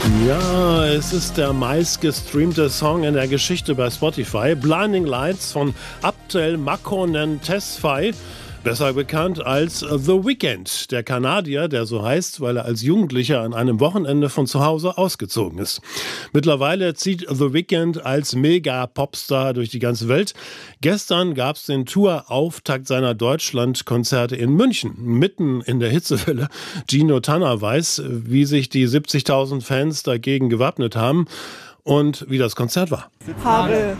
Ja, es ist der meistgestreamte Song in der Geschichte bei Spotify. Blinding Lights von Abdel Makonnen Tesfaye, besser bekannt als The Weeknd. Der Kanadier, der so heißt, weil er als Jugendlicher an einem Wochenende von zu Hause ausgezogen ist. Mittlerweile zieht The Weeknd als Mega-Popstar durch die ganze Welt. Gestern gab es den Tourauftakt seiner Deutschlandkonzerte in München, mitten in der Hitzewelle. Gino Tanner weiß, wie sich die 70.000 Fans dagegen gewappnet haben und wie das Konzert war. Haare.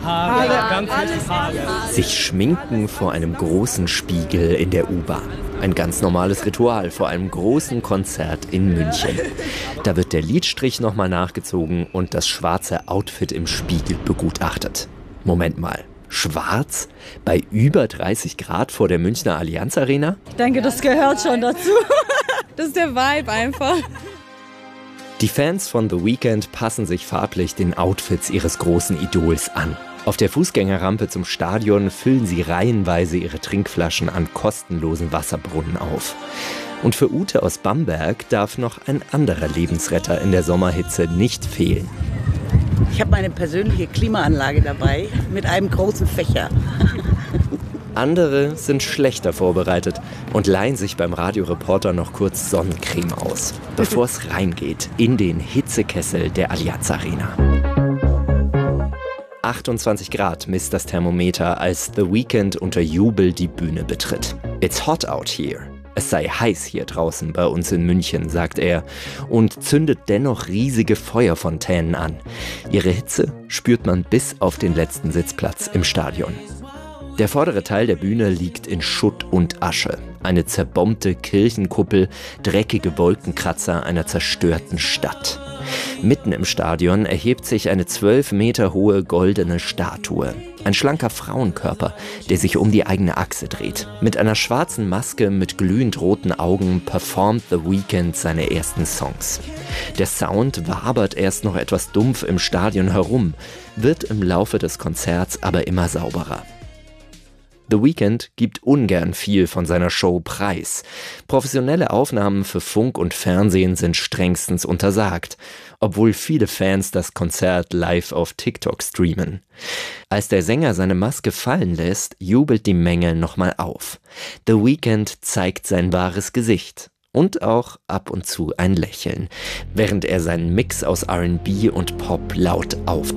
Sich schminken vor einem großen Spiegel in der U-Bahn. Ein ganz normales Ritual vor einem großen Konzert in München. Da wird der Lidstrich nochmal nachgezogen und das schwarze Outfit im Spiegel begutachtet. Moment mal, schwarz? Bei über 30 Grad vor der Münchner Allianz Arena? Ich denke, das gehört schon dazu. Das ist der Vibe einfach. Die Fans von The Weeknd passen sich farblich den Outfits ihres großen Idols an. Auf der Fußgängerrampe zum Stadion füllen sie reihenweise ihre Trinkflaschen an kostenlosen Wasserbrunnen auf. Und für Ute aus Bamberg darf noch ein anderer Lebensretter in der Sommerhitze nicht fehlen. Ich habe meine persönliche Klimaanlage dabei mit einem großen Fächer. Andere sind schlechter vorbereitet und leihen sich beim Radioreporter noch kurz Sonnencreme aus, bevor es reingeht in den Hitzekessel der Allianz Arena. 28 Grad misst das Thermometer, als The Weeknd unter Jubel die Bühne betritt. It's hot out here. Es sei heiß hier draußen bei uns in München, sagt er, und zündet dennoch riesige Feuerfontänen an. Ihre Hitze spürt man bis auf den letzten Sitzplatz im Stadion. Der vordere Teil der Bühne liegt in Schutt und Asche. Eine zerbombte Kirchenkuppel, dreckige Wolkenkratzer einer zerstörten Stadt. Mitten im Stadion erhebt sich eine 12 Meter hohe goldene Statue. Ein schlanker Frauenkörper, der sich um die eigene Achse dreht. Mit einer schwarzen Maske mit glühend roten Augen performt The Weeknd seine ersten Songs. Der Sound wabert erst noch etwas dumpf im Stadion herum, wird im Laufe des Konzerts aber immer sauberer. The Weeknd gibt ungern viel von seiner Show preis. Professionelle Aufnahmen für Funk und Fernsehen sind strengstens untersagt, obwohl viele Fans das Konzert live auf TikTok streamen. Als der Sänger seine Maske fallen lässt, jubelt die Menge nochmal auf. The Weeknd zeigt sein wahres Gesicht. Und auch ab und zu ein Lächeln, während er seinen Mix aus R&B und Pop laut aufträgt.